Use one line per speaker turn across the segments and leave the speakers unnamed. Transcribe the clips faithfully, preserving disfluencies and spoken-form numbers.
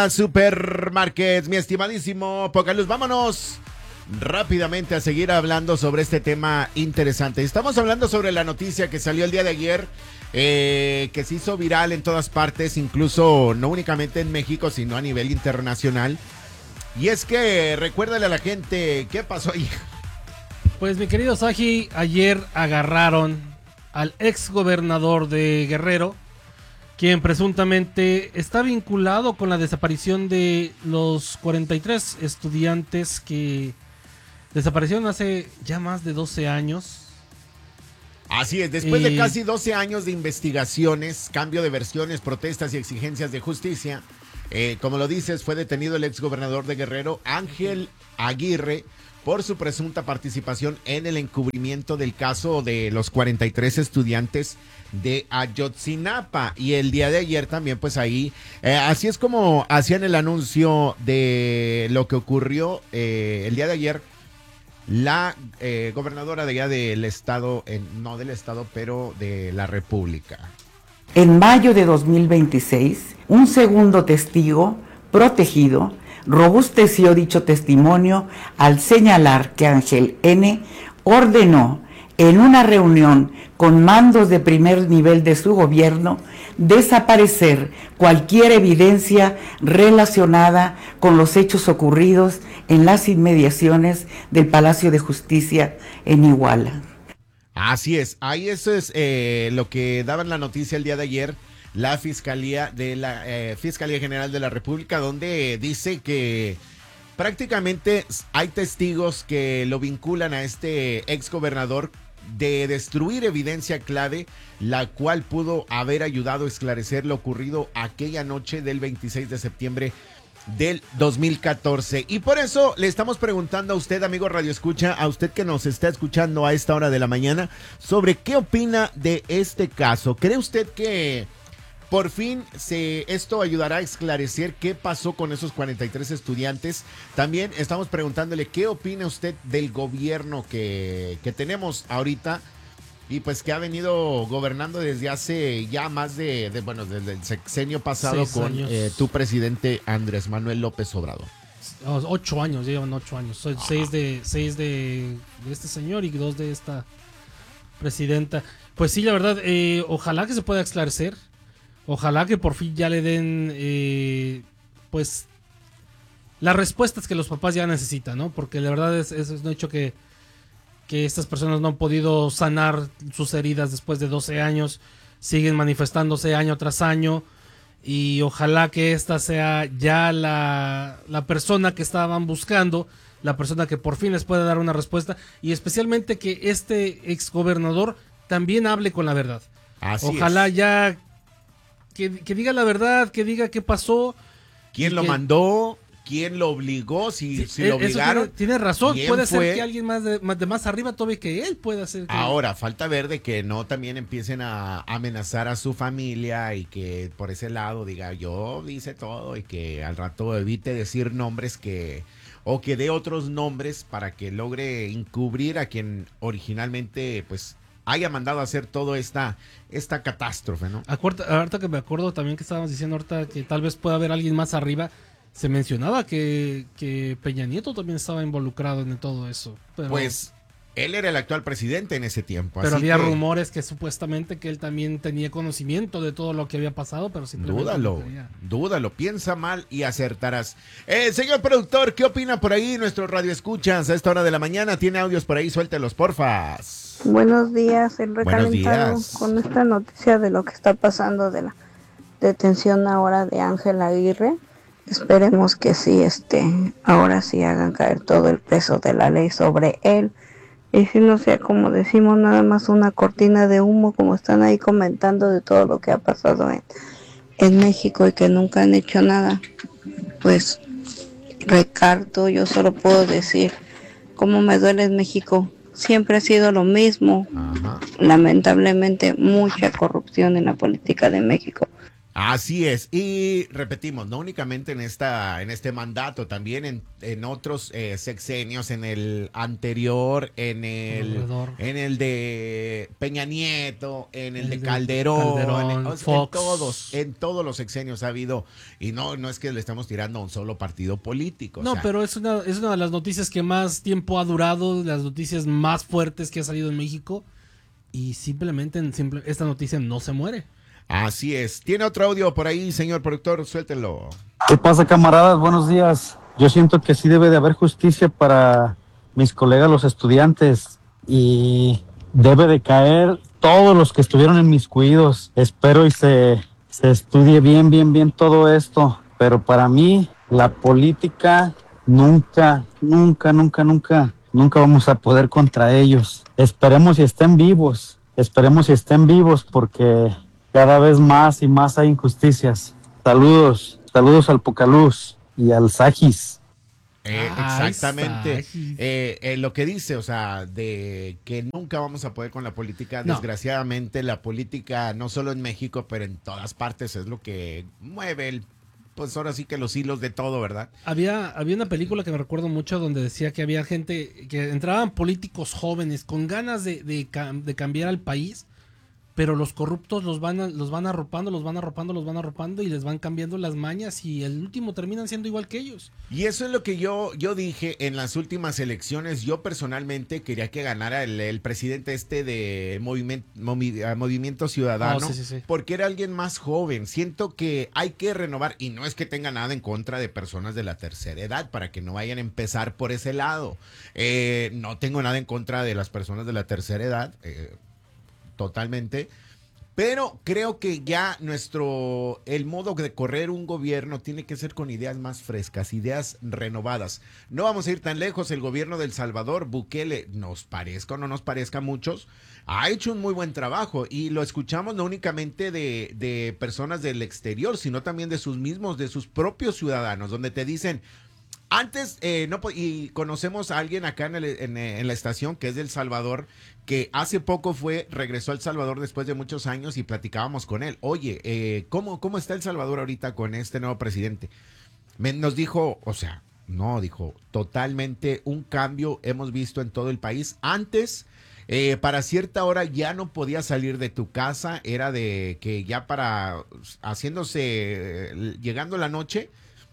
Supermarkets, mi estimadísimo Pocaluz, vámonos rápidamente a seguir hablando sobre este tema interesante. Estamos hablando sobre la noticia que salió el día de ayer, eh, que se hizo viral en todas partes, incluso no únicamente en México, sino a nivel internacional. Y es que recuérdale a la gente qué pasó ahí.
Pues mi querido Saji, ayer agarraron al ex gobernador de Guerrero, quien presuntamente está vinculado con la desaparición de los cuarenta y tres estudiantes que desaparecieron hace ya más de doce años.
Así es, después eh, de casi doce años de investigaciones, cambio de versiones, protestas y exigencias de justicia, eh, como lo dices, fue detenido el exgobernador de Guerrero, Ángel Aguirre, por su presunta participación en el encubrimiento del caso de los cuarenta y tres estudiantes de Ayotzinapa. Y el día de ayer también, pues ahí, eh, así es como hacían el anuncio de lo que ocurrió eh, el día de ayer. La eh, gobernadora de allá del estado, eh, no del estado, pero de la República.
En mayo de dos mil veintiséis, un segundo testigo protegido robusteció dicho testimonio al señalar que Ángel N. ordenó en una reunión con mandos de primer nivel de su gobierno desaparecer cualquier evidencia relacionada con los hechos ocurridos en las inmediaciones del Palacio de Justicia en Iguala.
Así es, ahí eso es eh, lo que daban la noticia el día de ayer. La Fiscalía de la eh, Fiscalía General de la República, donde dice que prácticamente hay testigos que lo vinculan a este exgobernador de destruir evidencia clave, la cual pudo haber ayudado a esclarecer lo ocurrido aquella noche del veintiséis de septiembre del dos mil catorce. Y por eso le estamos preguntando a usted, amigo Radio Escucha, a usted que nos está escuchando a esta hora de la mañana, sobre qué opina de este caso. ¿Cree usted que por fin se, esto ayudará a esclarecer qué pasó con esos cuarenta y tres estudiantes? También estamos preguntándole qué opina usted del gobierno que, que tenemos ahorita y pues que ha venido gobernando desde hace ya más de, de bueno, desde el sexenio pasado Seis con eh, tu presidente Andrés Manuel López Obrador.
Ocho años, llevan ocho años. Soy ah. seis, de, seis de, de este señor y dos de esta presidenta. Pues sí, la verdad, eh, ojalá que se pueda esclarecer. Ojalá que por fin ya le den, eh, pues, las respuestas que los papás ya necesitan, ¿no? Porque la verdad es, es un hecho que, que estas personas no han podido sanar sus heridas después de doce años, siguen manifestándose año tras año, y ojalá que esta sea ya la, la persona que estaban buscando, la persona que por fin les pueda dar una respuesta, y especialmente que este exgobernador también hable con la verdad.
Así
ojalá
es.
ya... Que, que diga la verdad, que diga qué pasó.
¿Quién lo
que,
mandó? ¿Quién lo obligó? Si, sí, si lo obligaron.
Tiene, tiene razón, puede
fue?
ser que alguien más de, más de más arriba todavía que él pueda hacer. Que...
Ahora, falta ver de que no también empiecen a amenazar a su familia y que por ese lado diga yo hice todo y que al rato evite decir nombres que o que dé otros nombres para que logre encubrir a quien originalmente pues haya mandado a hacer toda esta, esta catástrofe, ¿no?
Acuerda, ahorita que me acuerdo también que estábamos diciendo ahorita que tal vez pueda haber alguien más arriba, se mencionaba que, que Peña Nieto también estaba involucrado en todo eso. Pero,
pues él era el actual presidente en ese tiempo.
Pero
así
había
que,
rumores que supuestamente que él también tenía conocimiento de todo lo que había pasado, pero simplemente
dúdalo,
no tenía.
dúdalo, piensa mal y acertarás. Eh, señor productor, ¿qué opina por ahí nuestro radio escuchas a esta hora de la mañana? ¿Tiene audios por ahí? Suéltelos, porfas.
Buenos días, el recalentado con esta noticia de lo que está pasando de la detención ahora de Ángel Aguirre. Esperemos que sí, este, ahora sí hagan caer todo el peso de la ley sobre él. Y si no sea, como decimos, nada más una cortina de humo, como están ahí comentando de todo lo que ha pasado en, en México y que nunca han hecho nada. Pues, Ricardo, yo solo puedo decir, cómo me duele en México. Siempre ha sido lo mismo. Ajá. Lamentablemente, mucha corrupción en la política de México.
Así es, y repetimos, no únicamente en esta, en este mandato, también en, en otros eh, sexenios, en el anterior, en el,
Alrededor.
en el de Peña Nieto, en el,
El
de
de
Calderón,
Calderón,
en, o sea,
Fox.
en todos, en todos los sexenios ha habido, y no, no es que le estamos tirando a un solo partido político.
No,
o sea,
pero es una, es una de las noticias que más tiempo ha durado, las noticias más fuertes que ha salido en México, y simplemente en simple, esta noticia no se muere.
Así es. ¿Tiene otro audio por ahí, señor productor? Suéltenlo.
¿Qué pasa, camaradas? Buenos días. Yo siento que sí debe de haber justicia para mis colegas los estudiantes y debe de caer todos los que estuvieron en mis cuidos. Espero y se, se estudie bien, bien, bien todo esto. Pero para mí, la política nunca, nunca, nunca, nunca, nunca vamos a poder contra ellos. Esperemos y estén vivos. Esperemos y estén vivos porque cada vez más y más hay injusticias. Saludos, saludos al Pocaluz y al Sajis.
Eh,
Ay,
exactamente.
Sajis.
Eh, eh, lo que dice, o sea, de que nunca vamos a poder con la política.
No.
Desgraciadamente, la política, no solo en México, pero en todas partes, es lo que mueve el, pues ahora sí que los hilos de todo, ¿verdad?
Había, había una película que me recuerdo mucho donde decía que había gente, que entraban políticos jóvenes con ganas de, de, cam- de cambiar al país, pero los corruptos los van, a- los van arropando, los van arropando, los van arropando y les van cambiando las mañas y el último terminan siendo igual que ellos.
Y eso es lo que yo, yo dije en las últimas elecciones. Yo personalmente quería que ganara el, el presidente este de Movimiento, Movi- Movimiento Ciudadano,
Oh, sí, sí, sí.
porque era alguien más joven. Siento que hay que renovar, y no es que tenga nada en contra de personas de la tercera edad, para que no vayan a empezar por ese lado. Eh, no tengo nada en contra de las personas de la tercera edad, eh, totalmente. Pero creo que ya nuestro, el modo de correr un gobierno tiene que ser con ideas más frescas, ideas renovadas. No vamos a ir tan lejos. El gobierno de El Salvador, Bukele, nos parezca o no nos parezca a muchos, ha hecho un muy buen trabajo y lo escuchamos no únicamente de, de personas del exterior, sino también de sus mismos, de sus propios ciudadanos, donde te dicen, antes, eh, no, y conocemos a alguien acá en, el, en, en la estación que es de El Salvador, que hace poco fue, regresó a El Salvador después de muchos años y platicábamos con él. Oye, eh, ¿cómo, ¿cómo está El Salvador ahorita con este nuevo presidente? Me, nos dijo, o sea, no, dijo, totalmente un cambio hemos visto en todo el país. Antes, eh, para cierta hora ya no podías salir de tu casa, era de que ya para, haciéndose, eh, llegando la noche,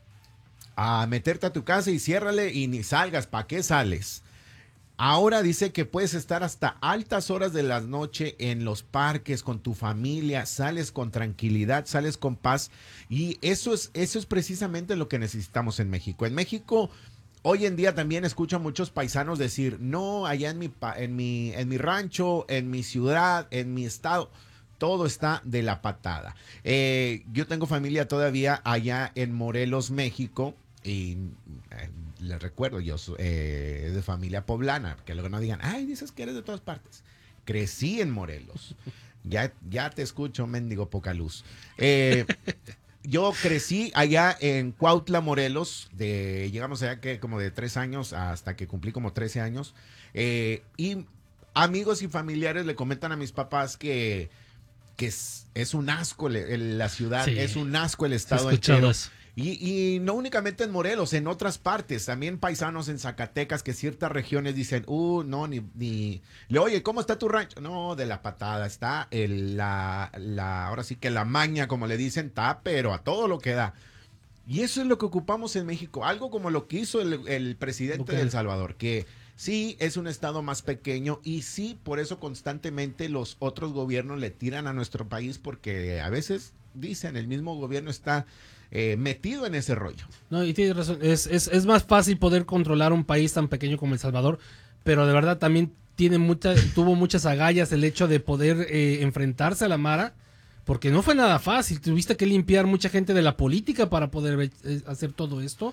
a meterte a tu casa y ciérrale y ni salgas. ¿Para qué sales? Ahora dice que puedes estar hasta altas horas de la noche en los parques con tu familia, sales con tranquilidad, sales con paz y eso es, eso es precisamente lo que necesitamos en México. En México hoy en día también escucho a muchos paisanos decir, no, allá en mi, en mi, en mi rancho, en mi ciudad, en mi estado, todo está de la patada. Eh, yo tengo familia todavía allá en Morelos, México. Y eh, les recuerdo, yo soy eh, de familia poblana, que luego no digan, ay, dices que eres de todas partes. Crecí en Morelos. Ya, ya te escucho, mendigo poca luz. Eh, yo crecí allá en Cuautla, Morelos. De, llegamos allá que como de tres años hasta que cumplí como trece años. Eh, y amigos y familiares le comentan a mis papás que, que es, es un asco le, la ciudad,
Sí,
es un asco el
sí he
estado
escuchado
entero.
eso.
Y, y no únicamente en Morelos, en otras partes, también paisanos en Zacatecas que ciertas regiones dicen, uh, no, ni, ni, le oye, ¿cómo está tu rancho? No, de la patada, está el, la, la, ahora sí que la maña, como le dicen, está, pero a todo lo que da. Y eso es lo que ocupamos en México, algo como lo que hizo el, el presidente
Okay.
de El Salvador, que sí es un estado más pequeño y sí, por eso constantemente los otros gobiernos le tiran a nuestro país porque a veces dicen, el mismo gobierno está Eh, metido en ese rollo.
No, y tienes razón, es, es, es más fácil poder controlar un país tan pequeño como El Salvador, pero de verdad también tiene mucha, tuvo muchas agallas el hecho de poder eh, enfrentarse a la Mara, porque no fue nada fácil, tuviste que limpiar mucha gente de la política para poder eh, hacer todo esto,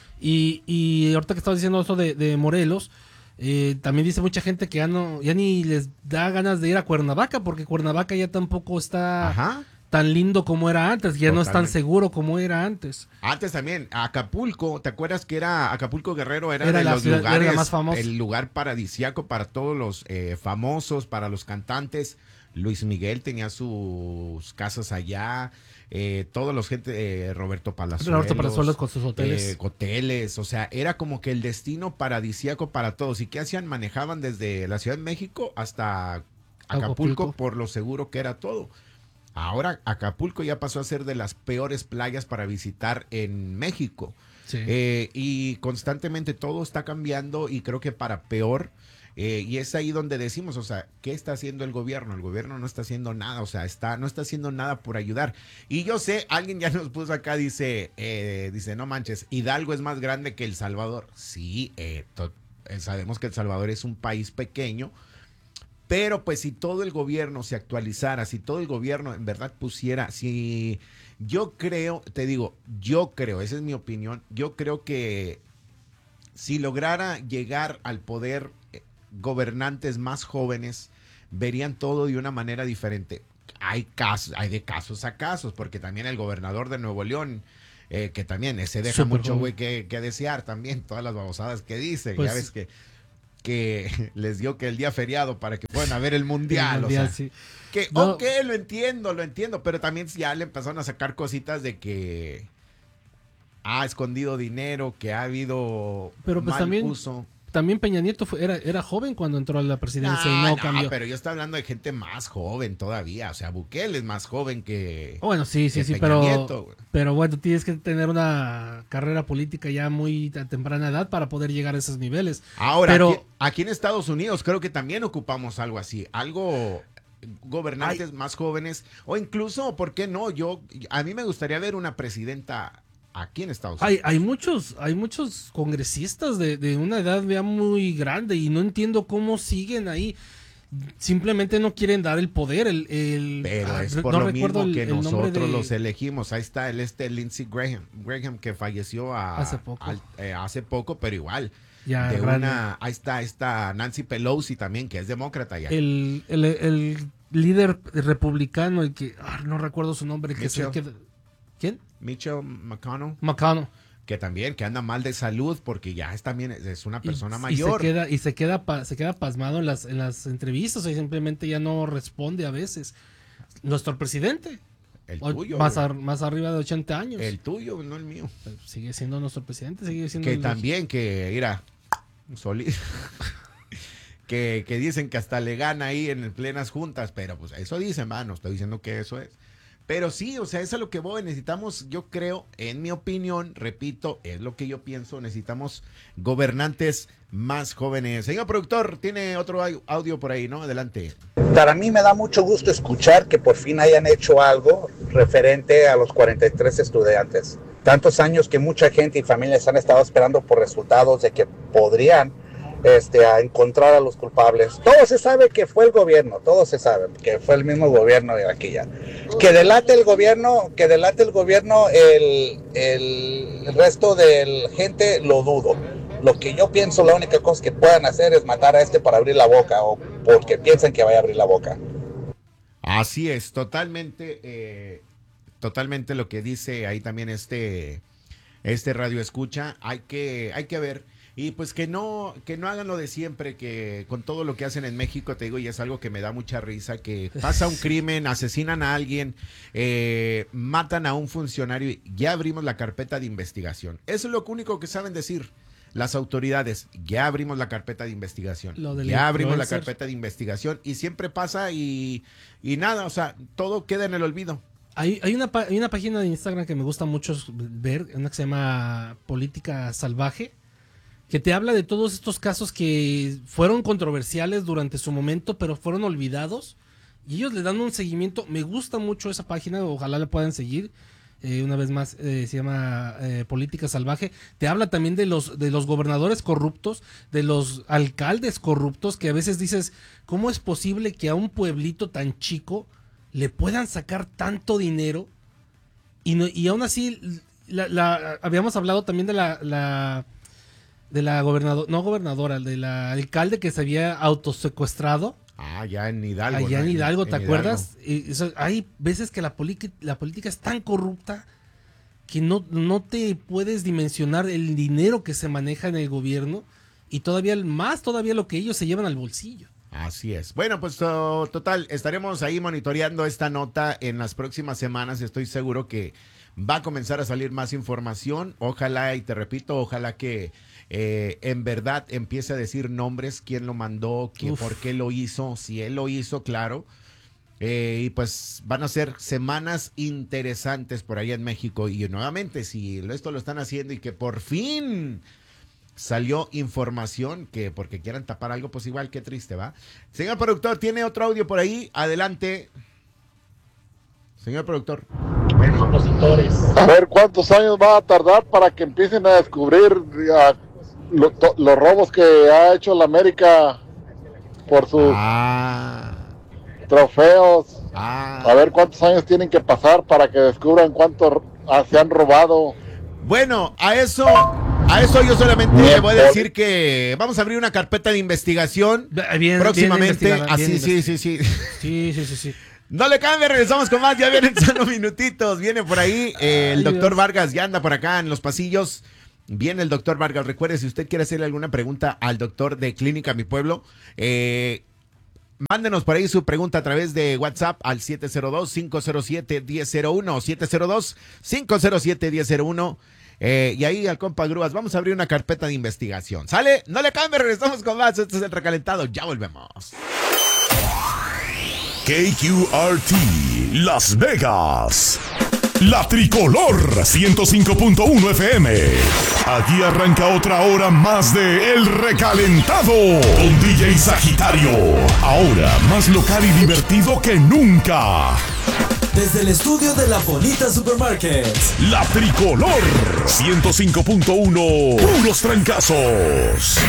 y, y ahorita que estabas diciendo esto de, de Morelos, eh, también dice mucha gente que ya, no, ya ni les da ganas de ir a Cuernavaca, porque Cuernavaca ya tampoco está...
Ajá.
tan lindo como era antes, ya
Totalmente.
no es tan seguro como era antes.
Antes también, Acapulco, ¿te acuerdas que era Acapulco Guerrero? Era,
Era
de
la
los
ciudad-
lugares,
era la más famosa.
el lugar paradisíaco para todos los eh, famosos, para los cantantes. Luis Miguel tenía sus casas allá, eh, todos los gente, eh, Roberto Palazuelos.
Roberto Palazuelos con sus hoteles.
Eh, hoteles, o sea, era como que el destino paradisíaco para todos. ¿Y qué hacían? Manejaban desde la Ciudad de México hasta Acapulco, Acapulco por lo seguro que era todo. Ahora Acapulco ya pasó a ser de las peores playas para visitar en México.
Sí.
Eh, y constantemente todo está cambiando y creo que para peor. Eh, y es ahí donde decimos, o sea, ¿qué está haciendo el gobierno? El gobierno no está haciendo nada, o sea, está, no está haciendo nada por ayudar. Y yo sé, alguien ya nos puso acá, dice, eh, dice, no manches, Hidalgo es más grande que El Salvador. Sí, eh, to- eh, sabemos que El Salvador es un país pequeño, pero pues si todo el gobierno se actualizara, si todo el gobierno en verdad pusiera, si yo creo, te digo, yo creo, esa es mi opinión, yo creo que si lograra llegar al poder eh, gobernantes más jóvenes, verían todo de una manera diferente. Hay casos, hay de casos a casos, porque también el gobernador de Nuevo León, eh, que también ese deja
Súper
mucho
joven.
güey que, que desear también, todas las babosadas que dice,
Pues-
ya ves que que les dio que el día feriado para que puedan ver el mundial,
El
o
mundial,
sea,
sí.
que
No.
ok, lo entiendo, lo entiendo, pero también ya le empezaron a sacar cositas de que ha escondido dinero, que ha habido
Pero pues
mal
también-
uso.
También Peña Nieto fue, era, era joven cuando entró a la presidencia y no,
no,
cambió.
pero yo estoy hablando de gente más joven todavía, o sea, Bukele es más joven que...
Bueno, sí, sí,
que
sí,
Peña
pero,
Nieto, güey.
pero bueno, tienes que tener una carrera política ya muy a temprana edad para poder llegar a esos niveles.
Ahora,
pero
aquí, aquí en Estados Unidos creo que también ocupamos algo así, algo gobernantes más jóvenes, o incluso, ¿por qué no? Yo, a mí me gustaría ver una presidenta aquí en Estados
hay,
Unidos.
hay muchos, hay muchos congresistas de, de una edad ya muy grande y no entiendo cómo siguen ahí. Simplemente no quieren dar el poder. El, el-
Pero
ah,
es
re-
por
no
lo
recuerdo
mismo
el-
que
el nombre
nosotros
de-
los elegimos. Ahí está el este Lindsey Graham, Graham que falleció a-
Hace poco.
al- eh, hace poco, pero igual.
Ya,
de
grande.
una, ahí está esta Nancy Pelosi también, que es demócrata ya.
el, el, el líder republicano, el que ah, no recuerdo su nombre, que se
Mitchell.
queda- ¿Quién?
Mitchell McConnell,
McConnell.
que también, que anda mal de salud porque ya es también, es una persona
y,
mayor.
Y se queda, y se queda, pa- se queda pasmado en las, en las entrevistas y simplemente ya no responde a veces. Nuestro presidente,
El
o-
tuyo.
más,
güey.
ar- más arriba de ochenta años,
El tuyo, no el mío.
pero sigue siendo nuestro presidente, sigue siendo
Que
el-
también, que, mira, soli- que, que dicen que hasta le gana ahí en plenas juntas, pero pues eso dicen, va, no estoy diciendo que eso es. Pero sí, o sea, eso es a lo que voy, necesitamos, yo creo, en mi opinión, repito, es lo que yo pienso, necesitamos gobernantes más jóvenes. Señor productor, tiene otro au- audio por ahí, ¿no? Adelante.
Para mí me da mucho gusto escuchar que por fin hayan hecho algo referente a los cuarenta y tres estudiantes. Tantos años que mucha gente y familias han estado esperando por resultados de que podrían este, a encontrar a los culpables. Todo se sabe que fue el gobierno, todo se sabe que fue el mismo gobierno de aquí ya. Que delate el gobierno, que delate el gobierno, el, el, el resto de la gente lo dudo. Lo que yo pienso, la única cosa que puedan hacer es matar a este para abrir la boca o porque piensan que vaya a abrir la boca.
Así es, totalmente, eh, totalmente lo que dice ahí también este, este radio escucha. Hay que, hay que ver. Y pues que no, que no hagan lo de siempre, que con todo lo que hacen en México, te digo, y es algo que me da mucha risa, que pasa un crimen, asesinan a alguien, eh, matan a un funcionario y ya abrimos la carpeta de investigación. Eso es lo único que saben decir las autoridades. Ya abrimos la carpeta de investigación.
Lo del
Ya abrimos la
influencer.
carpeta de investigación y siempre pasa y, y nada, o sea, todo queda en el olvido.
Hay, hay, una, pa- hay una página de Instagram que me gusta mucho ver, una que se llama Política Salvaje, que te habla de todos estos casos que fueron controversiales durante su momento, pero fueron olvidados. Y ellos le dan un seguimiento. Me gusta mucho esa página, ojalá la puedan seguir. Eh, una vez más, eh, se llama eh, Política Salvaje. Te habla también de los, de los gobernadores corruptos, de los alcaldes corruptos, que a veces dices, ¿cómo es posible que a un pueblito tan chico le puedan sacar tanto dinero? Y, no, y aún así, la, la- habíamos hablado también de la... la de la gobernadora, no gobernadora, de la alcalde que se había autosecuestrado
Ah, ya en Hidalgo.
allá
¿no?
en Hidalgo, ¿te
en
acuerdas? Y eso- hay veces que la, poliqui- la política es tan corrupta que no, no te puedes dimensionar el dinero que se maneja en el gobierno y todavía más todavía lo que ellos se llevan al bolsillo.
Así es. Bueno, pues uh, total, estaremos ahí monitoreando esta nota en las próximas semanas. Estoy seguro que va a comenzar a salir más información. Ojalá, y te repito, ojalá que eh, en verdad empiece a decir nombres, quién lo mandó, quién, por qué lo hizo, si él lo hizo, claro. Eh, y pues van a ser semanas interesantes por allá en México. Y nuevamente, si esto lo están haciendo y que por fin salió información, que porque quieran tapar algo, pues igual, qué triste, ¿va? Señor productor, ¿tiene otro audio por ahí? Adelante. Señor productor.
A ver cuántos años va a tardar para que empiecen a descubrir a, lo, to, los robos que ha hecho la América por sus
ah.
trofeos.
Ah.
A ver cuántos años tienen que pasar para que descubran cuánto se han robado.
Bueno, a eso... A eso yo solamente le voy a decir que vamos a abrir una carpeta de investigación bien, próximamente. Bien Así, bien sí, sí, sí.
Sí, sí, sí, sí.
No le cambie, regresamos con más. Ya vienen solo minutitos. Viene por ahí eh, el doctor Vargas, ya anda por acá en los pasillos. Viene el doctor Vargas. Recuerde, si usted quiere hacerle alguna pregunta al doctor de Clínica Mi Pueblo, eh, mándenos por ahí su pregunta a través de WhatsApp al siete cero dos, cinco cero siete, uno cero cero uno, siete cero dos, cinco cero siete, uno cero cero uno. Eh, y ahí al compa Grúas, vamos a abrir una carpeta de investigación. ¿Sale? No le cambie, regresamos con más. Este es el recalentado, ya volvemos.
K Q R T, Las Vegas. La Tricolor, ciento cinco punto uno F M. Aquí arranca otra hora más de El Recalentado con D J Sagitario. Ahora más local y divertido que nunca.
Desde el estudio de La Bonita Supermarket.
La Tricolor, ciento cinco punto uno, puros trancazos.